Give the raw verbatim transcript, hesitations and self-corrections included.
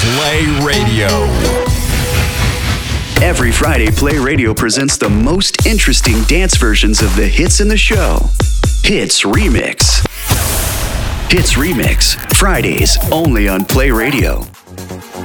Play Radio. Every Friday, Play Radio presents the most interesting dance versions of the hits in the show. Hits Remix. Hits Remix, Fridays only on Play Radio.